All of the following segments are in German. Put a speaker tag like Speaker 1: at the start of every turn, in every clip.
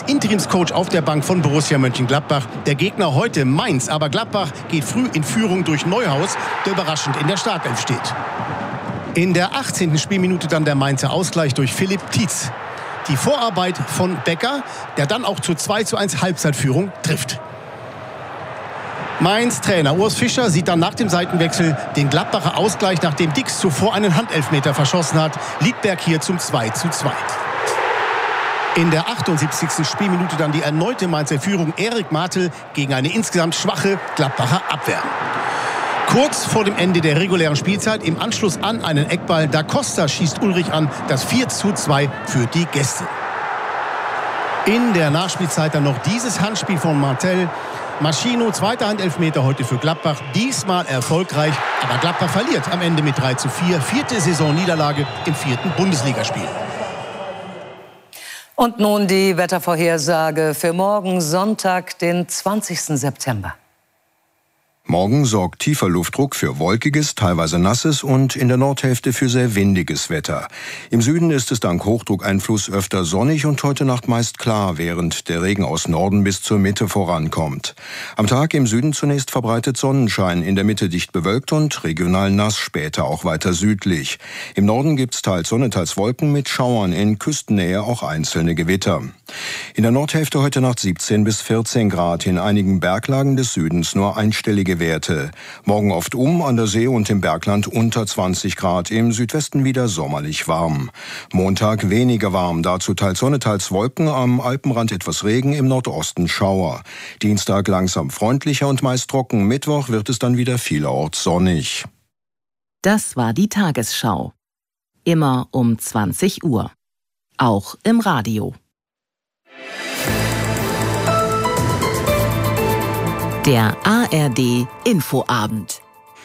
Speaker 1: Interimscoach auf der Bank von Borussia Mönchengladbach. Der Gegner heute Mainz, aber Gladbach geht früh in Führung durch Neuhaus, der überraschend in der Startelf steht. In der 18. Spielminute dann der Mainzer Ausgleich durch Philipp Tietz. Die Vorarbeit von Becker, der dann auch zur 2:1 Halbzeitführung trifft. Mainz-Trainer Urs Fischer sieht dann nach dem Seitenwechsel den Gladbacher Ausgleich, nachdem Dix zuvor einen Handelfmeter verschossen hat. Liedberg hier zum 2:2. In der 78. Spielminute dann die erneute Mainzer Führung. Erik Martel gegen eine insgesamt schwache Gladbacher Abwehr. Kurz vor dem Ende der regulären Spielzeit, im Anschluss an einen Eckball, Da Costa schießt Ulrich an, das 4:2 für die Gäste. In der Nachspielzeit dann noch dieses Handspiel von Martel. Maschino, zweiter Handelfmeter heute für Gladbach, diesmal erfolgreich, aber Gladbach verliert am Ende mit 3:4, vierte Saisonniederlage im 4. Bundesligaspiel.
Speaker 2: Und nun die Wettervorhersage für morgen Sonntag, den 20. September.
Speaker 3: Morgen sorgt tiefer Luftdruck für wolkiges, teilweise nasses und in der Nordhälfte für sehr windiges Wetter. Im Süden ist es dank Hochdruckeinfluss öfter sonnig und heute Nacht meist klar, während der Regen aus Norden bis zur Mitte vorankommt. Am Tag im Süden zunächst verbreitet Sonnenschein, in der Mitte dicht bewölkt und regional nass, später auch weiter südlich. Im Norden gibt's teils Sonne, teils Wolken mit Schauern, in Küstennähe auch einzelne Gewitter. In der Nordhälfte heute Nacht 17 bis 14 Grad, in einigen Berglagen des Südens nur einstellige Werte. Morgen oft an der See und im Bergland unter 20 Grad, im Südwesten wieder sommerlich warm. Montag weniger warm, dazu teils Sonne, teils Wolken, am Alpenrand etwas Regen, im Nordosten Schauer. Dienstag langsam freundlicher und meist trocken, Mittwoch wird es dann wieder vielerorts sonnig.
Speaker 4: Das war die Tagesschau. Immer um 20 Uhr. Auch im Radio. Der ARD Infoabend.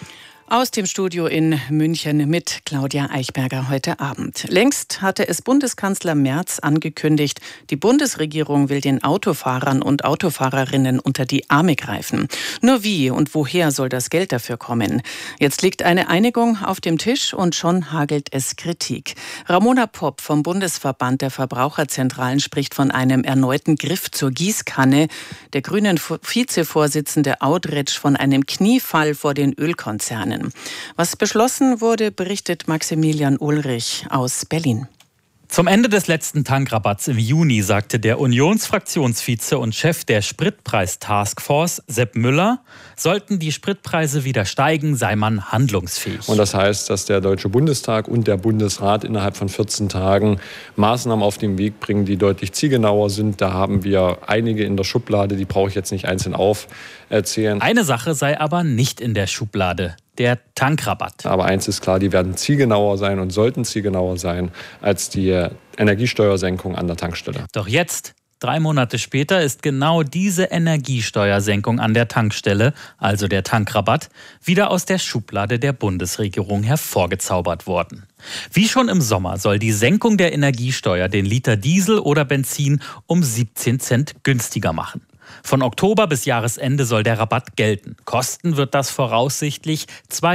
Speaker 5: Aus dem Studio in München mit Claudia Eichberger heute Abend. Längst hatte es Bundeskanzler Merz angekündigt, die Bundesregierung will den Autofahrern und Autofahrerinnen unter die Arme greifen. Nur wie und woher soll das Geld dafür kommen? Jetzt liegt eine Einigung auf dem Tisch und schon hagelt es Kritik. Ramona Popp vom Bundesverband der Verbraucherzentralen spricht von einem erneuten Griff zur Gießkanne. Der grünen Vizevorsitzende Audretsch von einem Kniefall vor den Ölkonzernen. Was beschlossen wurde, berichtet Maximilian Ulrich aus Berlin.
Speaker 6: Zum Ende des letzten Tankrabatts im Juni sagte der Unionsfraktionsvize und Chef der Spritpreis-Taskforce, Sepp Müller, sollten die Spritpreise wieder steigen, sei man handlungsfähig.
Speaker 7: Und das heißt, dass der Deutsche Bundestag und der Bundesrat innerhalb von 14 Tagen Maßnahmen auf den Weg bringen, die deutlich zielgenauer sind. Da haben wir einige in der Schublade, die brauche ich jetzt nicht einzeln aufzählen.
Speaker 6: Eine Sache sei aber nicht in der Schublade: der Tankrabatt.
Speaker 7: Aber eins ist klar, die werden zielgenauer sein und sollten zielgenauer sein als die Energiesteuersenkung an der Tankstelle.
Speaker 6: Doch jetzt, 3 Monate später, ist genau diese Energiesteuersenkung an der Tankstelle, also der Tankrabatt, wieder aus der Schublade der Bundesregierung hervorgezaubert worden. Wie schon im Sommer soll die Senkung der Energiesteuer den Liter Diesel oder Benzin um 17 Cent günstiger machen. Von Oktober bis Jahresende soll der Rabatt gelten. Kosten wird das voraussichtlich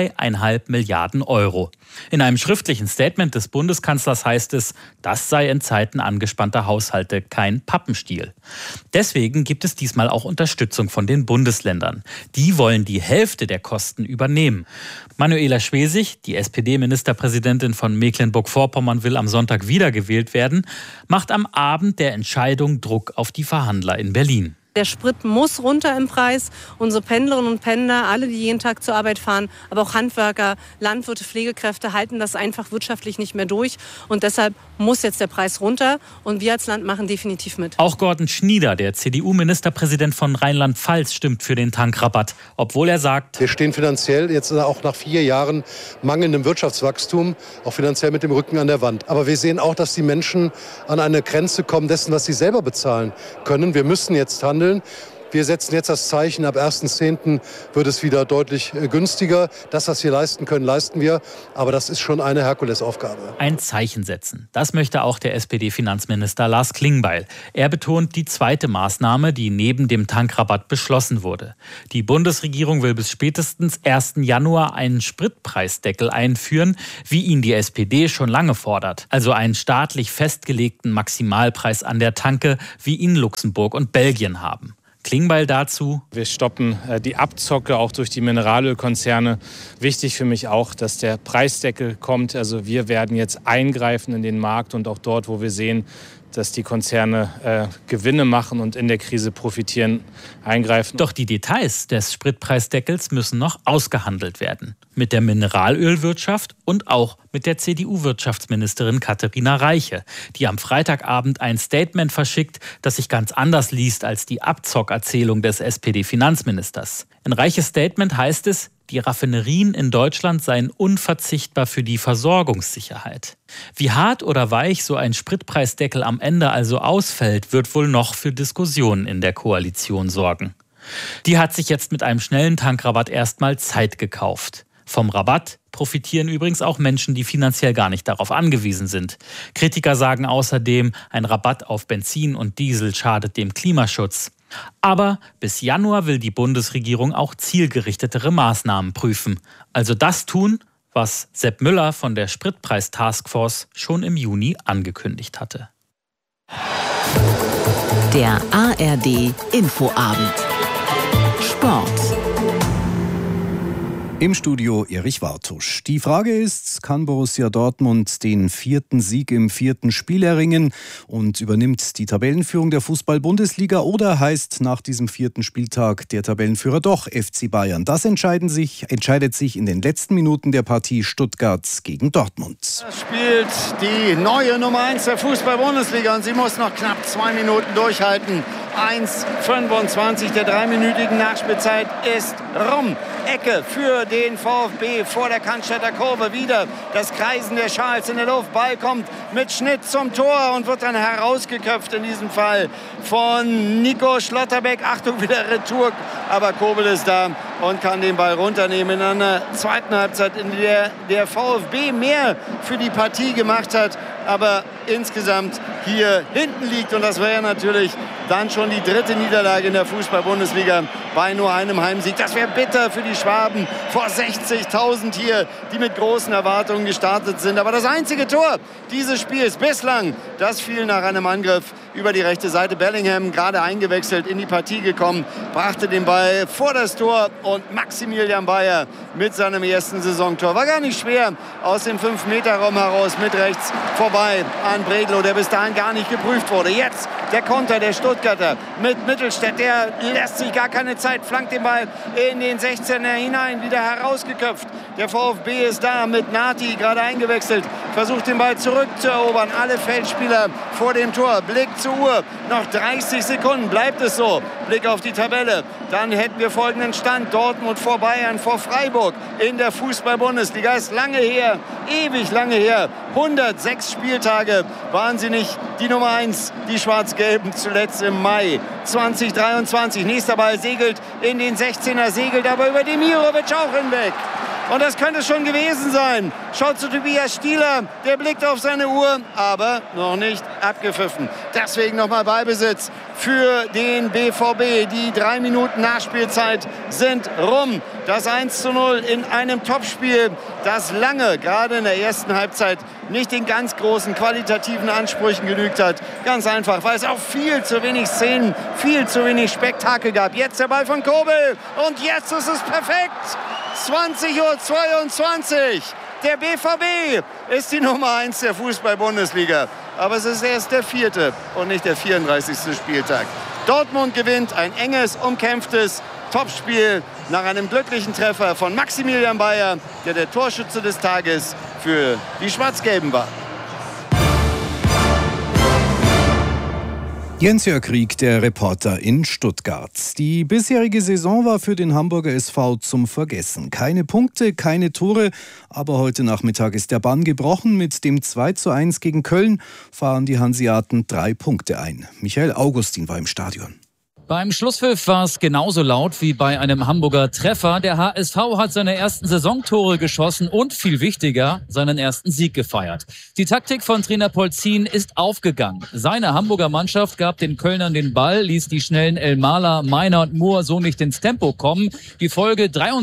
Speaker 6: 2,5 Milliarden Euro. In einem schriftlichen Statement des Bundeskanzlers heißt es, das sei in Zeiten angespannter Haushalte kein Pappenstiel. Deswegen gibt es diesmal auch Unterstützung von den Bundesländern. Die wollen die Hälfte der Kosten übernehmen. Manuela Schwesig, die SPD-Ministerpräsidentin von Mecklenburg-Vorpommern, will am Sonntag wiedergewählt werden, macht am Abend der Entscheidung Druck auf die Verhandler in Berlin.
Speaker 8: Der Sprit muss runter im Preis. Unsere Pendlerinnen und Pendler, alle, die jeden Tag zur Arbeit fahren, aber auch Handwerker, Landwirte, Pflegekräfte, halten das einfach wirtschaftlich nicht mehr durch. Und deshalb muss jetzt der Preis runter. Und wir als Land machen definitiv mit.
Speaker 6: Auch Gordon Schnieder, der CDU-Ministerpräsident von Rheinland-Pfalz, stimmt für den Tankrabatt. Obwohl er sagt,
Speaker 9: wir stehen finanziell jetzt auch nach 4 Jahren mangelndem Wirtschaftswachstum auch finanziell mit dem Rücken an der Wand. Aber wir sehen auch, dass die Menschen an eine Grenze kommen dessen, was sie selber bezahlen können. Wir müssen jetzt handeln. Wir setzen jetzt das Zeichen, ab 1.10. wird es wieder deutlich günstiger. Das, was wir leisten können, leisten wir. Aber das ist schon eine Herkulesaufgabe.
Speaker 6: Ein Zeichen setzen. Das möchte auch der SPD-Finanzminister Lars Klingbeil. Er betont die zweite Maßnahme, die neben dem Tankrabatt beschlossen wurde. Die Bundesregierung will bis spätestens 1. Januar einen Spritpreisdeckel einführen, wie ihn die SPD schon lange fordert. Also einen staatlich festgelegten Maximalpreis an der Tanke, wie ihn Luxemburg und Belgien haben. Klingbeil dazu:
Speaker 10: Wir stoppen die Abzocke auch durch die Mineralölkonzerne. Wichtig für mich auch, dass der Preisdeckel kommt. Also wir werden jetzt eingreifen in den Markt und auch dort, wo wir sehen, dass die Konzerne Gewinne machen und in der Krise profitieren, eingreifen.
Speaker 6: Doch die Details des Spritpreisdeckels müssen noch ausgehandelt werden. Mit der Mineralölwirtschaft und auch mit der CDU-Wirtschaftsministerin Katharina Reiche, die am Freitagabend ein Statement verschickt, das sich ganz anders liest als die Abzockerzählung des SPD-Finanzministers. In Reiches Statement heißt es, die Raffinerien in Deutschland seien unverzichtbar für die Versorgungssicherheit. Wie hart oder weich so ein Spritpreisdeckel am Ende also ausfällt, wird wohl noch für Diskussionen in der Koalition sorgen. Die hat sich jetzt mit einem schnellen Tankrabatt erstmal Zeit gekauft. Vom Rabatt profitieren übrigens auch Menschen, die finanziell gar nicht darauf angewiesen sind. Kritiker sagen außerdem, ein Rabatt auf Benzin und Diesel schadet dem Klimaschutz. Aber bis Januar will die Bundesregierung auch zielgerichtetere Maßnahmen prüfen. Also das tun, was Sepp Müller von der Spritpreis-Taskforce schon im Juni angekündigt hatte.
Speaker 4: Der ARD Infoabend. Sport.
Speaker 11: Im Studio Erich Wartusch. Die Frage ist, kann Borussia Dortmund den 4. Sieg im 4. Spiel erringen und übernimmt die Tabellenführung der Fußball-Bundesliga, oder heißt nach diesem 4. Spieltag der Tabellenführer doch FC Bayern? Das entscheidet sich in den letzten Minuten der Partie Stuttgart gegen Dortmund.
Speaker 12: Das spielt die neue Nummer 1 der Fußball-Bundesliga und sie muss noch knapp 2 Minuten durchhalten. 1:25 der 3-minütigen Nachspielzeit ist rum. Ecke für den VfB vor der Cannstatter Kurve. Wieder das Kreisen der Schals in der Luft. Ball kommt mit Schnitt zum Tor und wird dann herausgeköpft, in diesem Fall von Nico Schlotterbeck. Achtung, wieder Retour. Aber Kobel ist da und kann den Ball runternehmen in einer zweiten Halbzeit, in der der VfB mehr für die Partie gemacht hat, aber insgesamt hier hinten liegt. Und das wäre natürlich dann schon die 3. Niederlage in der Fußball-Bundesliga bei nur einem Heimsieg. Das wäre bitter für die Schwaben vor 60.000 hier, die mit großen Erwartungen gestartet sind. Aber das einzige Tor dieses Spiels bislang, das fiel nach einem Angriff über die rechte Seite. Bellingham, gerade eingewechselt, in die Partie gekommen, brachte den Ball vor das Tor und Maximilian Bayer mit seinem ersten Saisontor. War gar nicht schwer, aus dem 5-Meter-Raum heraus mit rechts vorbei an Bredlow, der bis dahin gar nicht geprüft wurde. Jetzt der Konter der Stuttgarter mit Mittelstädt, der lässt sich gar keine Zeit, flankt den Ball in den 16er hinein, wieder herausgeköpft. Der VfB ist da mit Nati, gerade eingewechselt, versucht den Ball zurückzuerobern. Alle Feldspieler vor dem Tor. Blick zur Uhr, noch 30 Sekunden, bleibt es so. Blick auf die Tabelle, dann hätten wir folgenden Stand: Dortmund vor Bayern, vor Freiburg in der Fußball-Bundesliga. Ist lange her, ewig lange her. 106 Spieltage waren sie nicht die Nummer 1, die Schwarz-Gelben, zuletzt im Mai 2023. Nächster Ball segelt in den 16er, segelt aber über Demirovic auch hinweg. Und das könnte schon gewesen sein. Schaut zu Tobias Stieler, der blickt auf seine Uhr, aber noch nicht abgepfiffen. Deswegen nochmal Ballbesitz für den BVB. Die 3 Minuten Nachspielzeit sind rum. Das 1:0 in einem Topspiel, das lange, gerade in der ersten Halbzeit, nicht den ganz großen qualitativen Ansprüchen genügt hat. Ganz einfach, weil es auch viel zu wenig Szenen, viel zu wenig Spektakel gab. Jetzt der Ball von Kobel und jetzt ist es perfekt. 20:22 Uhr. Der BVB ist die Nummer 1 der Fußball-Bundesliga. Aber es ist erst der 4. und nicht der 34. Spieltag. Dortmund gewinnt ein enges, umkämpftes Topspiel nach einem glücklichen Treffer von Maximilian Bayer, der Torschütze des Tages für die Schwarz-Gelben war.
Speaker 11: Jens-Jörg Krieg, der Reporter in Stuttgart. Die bisherige Saison war für den Hamburger SV zum Vergessen. Keine Punkte, keine Tore, aber heute Nachmittag ist der Bann gebrochen. Mit dem 2:1 gegen Köln fahren die Hanseaten 3 Punkte ein. Michael Augustin war im Stadion.
Speaker 13: Beim Schlusspfiff war es genauso laut wie bei einem Hamburger Treffer. Der HSV hat seine ersten Saisontore geschossen und, viel wichtiger, seinen ersten Sieg gefeiert. Die Taktik von Trainer Polzin ist aufgegangen. Seine Hamburger Mannschaft gab den Kölnern den Ball, ließ die schnellen Elmaler, Meiner und Mohr so nicht ins Tempo kommen. Die Folge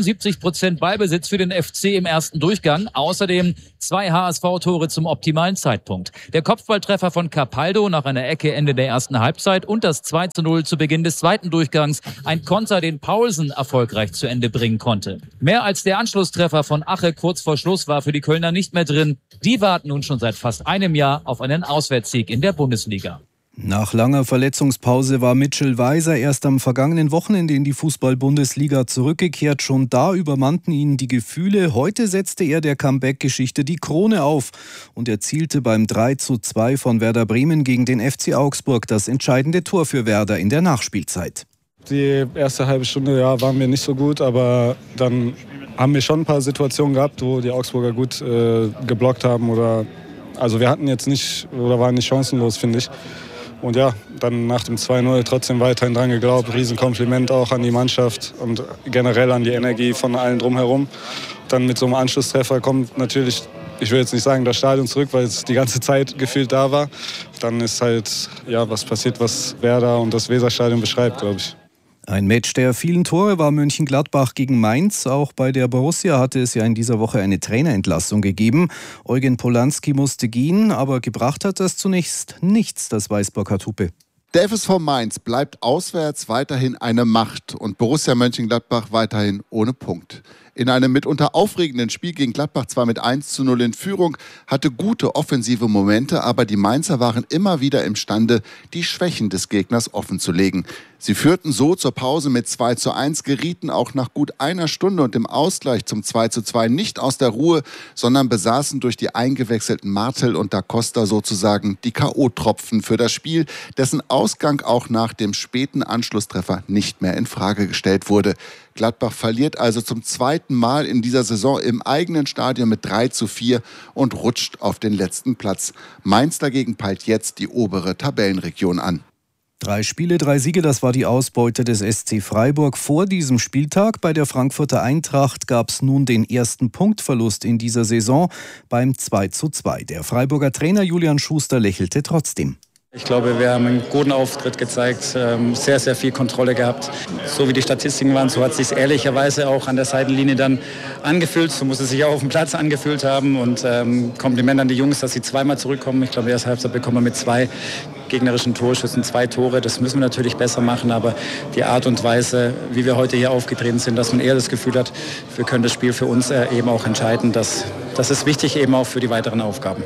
Speaker 13: 73% Ballbesitz für den FC im ersten Durchgang. Außerdem 2 HSV-Tore zum optimalen Zeitpunkt. Der Kopfballtreffer von Capaldo nach einer Ecke Ende der ersten Halbzeit und das 2:0 zu Beginn des zweiten Durchgangs. Ein Konter, den Paulsen erfolgreich zu Ende bringen konnte. Mehr als der Anschlusstreffer von Ache kurz vor Schluss war für die Kölner nicht mehr drin. Die warten nun schon seit fast einem Jahr auf einen Auswärtssieg in der Bundesliga.
Speaker 11: Nach langer Verletzungspause war Mitchell Weiser erst am vergangenen Wochenende in die Fußball-Bundesliga zurückgekehrt. Schon da übermannten ihn die Gefühle. Heute setzte er der Comeback-Geschichte die Krone auf und erzielte beim 3:2 von Werder Bremen gegen den FC Augsburg das entscheidende Tor für Werder in der Nachspielzeit.
Speaker 14: Die erste halbe Stunde waren wir nicht so gut, aber dann haben wir schon ein paar Situationen gehabt, wo die Augsburger gut geblockt haben. Also wir hatten jetzt nicht oder waren nicht chancenlos, finde ich. Und dann nach dem 2:0 trotzdem weiterhin dran geglaubt. Riesenkompliment auch an die Mannschaft und generell an die Energie von allen drumherum. Dann mit so einem Anschlusstreffer kommt natürlich, ich will jetzt nicht sagen das Stadion zurück, weil es die ganze Zeit gefühlt da war. Dann ist halt was passiert, was Werder und das Weserstadion beschreibt, glaube ich.
Speaker 11: Ein Match der vielen Tore war Mönchengladbach gegen Mainz. Auch bei der Borussia hatte es ja in dieser Woche eine Trainerentlassung gegeben. Eugen Polanski musste gehen, aber gebracht hat das zunächst nichts, das weiß Burkhard Hupe.
Speaker 15: Der FSV Mainz bleibt auswärts weiterhin eine Macht und Borussia Mönchengladbach weiterhin ohne Punkt. In einem mitunter aufregenden Spiel gegen Gladbach zwar mit 1:0 in Führung, hatte gute offensive Momente, aber die Mainzer waren immer wieder imstande, die Schwächen des Gegners offenzulegen. Sie führten so zur Pause mit 2:1, gerieten auch nach gut einer Stunde und dem Ausgleich zum 2:2 nicht aus der Ruhe, sondern besaßen durch die eingewechselten Martel und Da Costa sozusagen die K.O.-Tropfen für das Spiel, dessen Ausgang auch nach dem späten Anschlusstreffer nicht mehr in Frage gestellt wurde. Gladbach verliert also zum zweiten Mal in dieser Saison im eigenen Stadion mit 3:4 und rutscht auf den letzten Platz. Mainz dagegen peilt jetzt die obere Tabellenregion an.
Speaker 11: 3 Spiele, 3 Siege, das war die Ausbeute des SC Freiburg vor diesem Spieltag. Bei der Frankfurter Eintracht gab es nun den ersten Punktverlust in dieser Saison beim 2:2. Der Freiburger Trainer Julian Schuster lächelte trotzdem.
Speaker 16: Ich glaube, wir haben einen guten Auftritt gezeigt, sehr, sehr viel Kontrolle gehabt. So wie die Statistiken waren, so hat es sich ehrlicherweise auch an der Seitenlinie dann angefühlt. So muss es sich auch auf dem Platz angefühlt haben. Und Kompliment an die Jungs, dass sie zweimal zurückkommen. Ich glaube, erste Halbzeit bekommen wir mit 2 gegnerischen Torschüssen 2 Tore. Das müssen wir natürlich besser machen. Aber die Art und Weise, wie wir heute hier aufgetreten sind, dass man eher das Gefühl hat, wir können das Spiel für uns eben auch entscheiden. Das ist wichtig eben auch für die weiteren Aufgaben.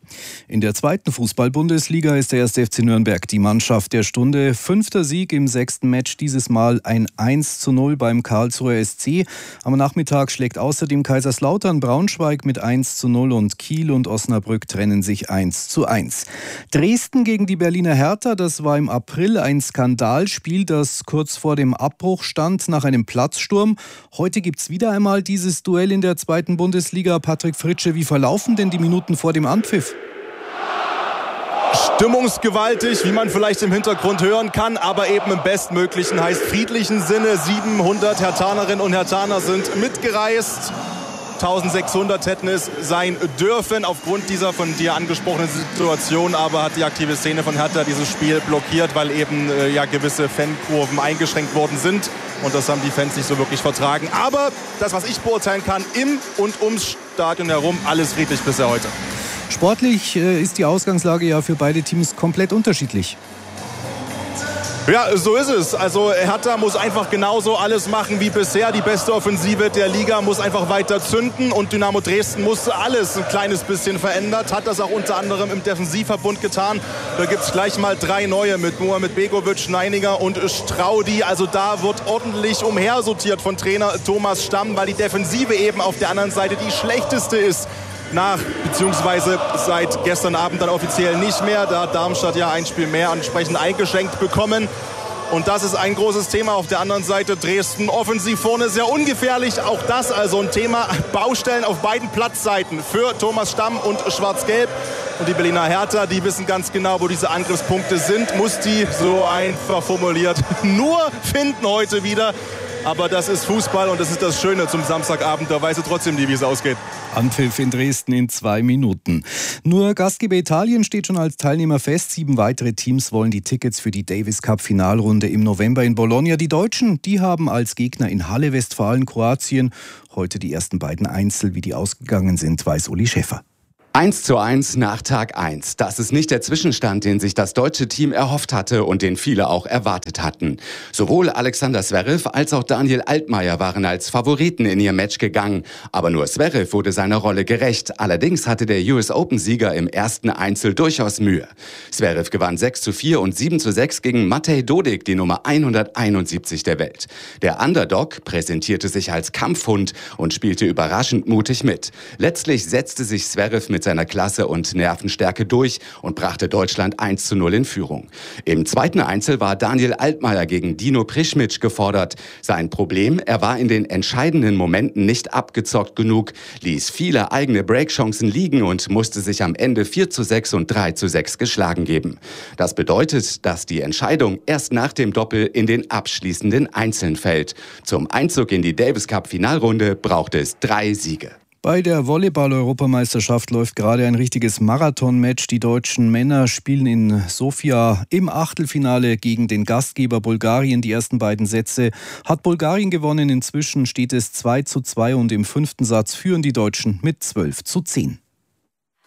Speaker 11: In der zweiten Fußball-Bundesliga ist der 1. FC Nürnberg die Mannschaft der Stunde. 5. Sieg im 6. Match, dieses Mal ein 1:0 beim Karlsruher SC. Am Nachmittag schlägt außerdem Kaiserslautern Braunschweig mit 1:0 und Kiel und Osnabrück trennen sich 1:1. Dresden gegen die Berliner Hertha, das war im April ein Skandalspiel, das kurz vor dem Abbruch stand nach einem Platzsturm. Heute gibt es wieder einmal dieses Duell in der zweiten Bundesliga. Patrick Fritsche, wie verlaufen denn die Minuten vor dem Anpfiff?
Speaker 17: Stimmungsgewaltig, wie man vielleicht im Hintergrund hören kann, aber eben im bestmöglichen, heißt friedlichen Sinne. 700 Herthanerinnen und Herthaner sind mitgereist. 1600 hätten es sein dürfen aufgrund dieser von dir angesprochenen Situation, aber hat die aktive Szene von Hertha dieses Spiel blockiert, weil eben gewisse Fankurven eingeschränkt worden sind und das haben die Fans nicht so wirklich vertragen. Aber das, was ich beurteilen kann, im und ums Stadion herum, alles friedlich bisher heute.
Speaker 11: Sportlich ist die Ausgangslage ja für beide Teams komplett unterschiedlich.
Speaker 17: Ja, so ist es. Also Hertha muss einfach genauso alles machen wie bisher. Die beste Offensive der Liga muss einfach weiter zünden und Dynamo Dresden muss alles ein kleines bisschen verändert. Hat das auch unter anderem im Defensivverbund getan. Da gibt es gleich mal 3 neue mit Mohamed Begovic, Neininger und Straudi. Also da wird ordentlich umhersortiert von Trainer Thomas Stamm, weil die Defensive eben auf der anderen Seite die schlechteste ist. Beziehungsweise seit gestern Abend dann offiziell nicht mehr. Da hat Darmstadt ja ein Spiel mehr entsprechend eingeschenkt bekommen. Und das ist ein großes Thema. Auf der anderen Seite Dresden offensiv vorne sehr ungefährlich. Auch das also ein Thema. Baustellen auf beiden Platzseiten für Thomas Stamm und Schwarz-Gelb. Und die Berliner Hertha, die wissen ganz genau, wo diese Angriffspunkte sind. Muss die, so einfach formuliert, nur finden heute wieder. Aber das ist Fußball und das ist das Schöne zum Samstagabend. Da weißt du trotzdem nie, wie es ausgeht.
Speaker 11: Anpfiff in Dresden in 2 Minuten. Nur Gastgeber Italien steht schon als Teilnehmer fest. 7 weitere Teams wollen die Tickets für die Davis Cup Finalrunde im November in Bologna. Die Deutschen, die haben als Gegner in Halle, Westfalen, Kroatien. Heute die ersten beiden Einzel. Wie die ausgegangen sind, weiß Uli Schäfer.
Speaker 18: 1:1 nach Tag 1. Das ist nicht der Zwischenstand, den sich das deutsche Team erhofft hatte und den viele auch erwartet hatten. Sowohl Alexander Zverev als auch Daniel Altmaier waren als Favoriten in ihr Match gegangen. Aber nur Zverev wurde seiner Rolle gerecht. Allerdings hatte der US Open-Sieger im ersten Einzel durchaus Mühe. Zverev gewann 6:4 und 7:6 gegen Matej Dodik, die Nummer 171 der Welt. Der Underdog präsentierte sich als Kampfhund und spielte überraschend mutig mit. Letztlich setzte sich Zverev mit seiner Klasse und Nervenstärke durch und brachte Deutschland 1:0 in Führung. Im zweiten Einzel war Daniel Altmaier gegen Dino Prischmic gefordert. Sein Problem, er war in den entscheidenden Momenten nicht abgezockt genug, ließ viele eigene Breakchancen liegen und musste sich am Ende 4:6 und 3:6 geschlagen geben. Das bedeutet, dass die Entscheidung erst nach dem Doppel in den abschließenden Einzeln fällt. Zum Einzug in die Davis Cup Finalrunde brauchte es 3 Siege.
Speaker 11: Bei der Volleyball-Europameisterschaft läuft gerade ein richtiges Marathon-Match. Die deutschen Männer spielen in Sofia im Achtelfinale gegen den Gastgeber Bulgarien. Die ersten beiden Sätze hat Bulgarien gewonnen. Inzwischen steht es 2:2 und im 5. Satz führen die Deutschen mit 12:10.